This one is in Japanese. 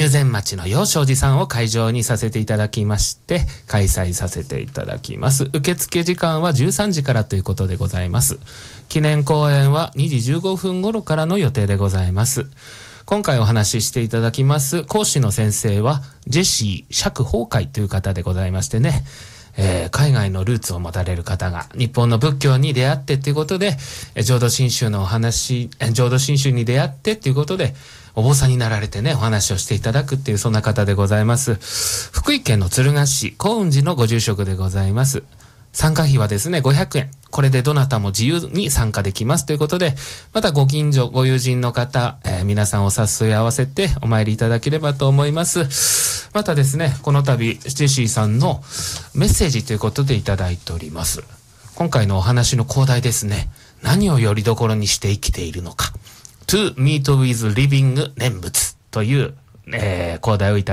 入善町の陽正寺さんを会場にさせていただきまして開催させていただきます。受付時間は13時からということでございます。記念公演は2時15分頃からの予定でございます。今回お話ししていただきます講師の先生はジェシー釈法会という方でございましてね、海外のルーツを持たれる方が日本の仏教に出会ってということで、浄土真宗のお話、浄土真宗に出会ってということでお坊さんになられてねお話をしていただくっていうそんな方でございます。福井県の敦賀市高雲寺のご住職でございます。参加費はですね500円。これでどなたも自由に参加できますということで、またご近所ご友人の方、皆さんお誘い合わせてお参りいただければと思います。またですねこの度ジェシーさんのメッセージということでいただいております。今回のお話の講題ですね、何をよりどころにして生きているのか To meet with living 念仏という、講題をいただ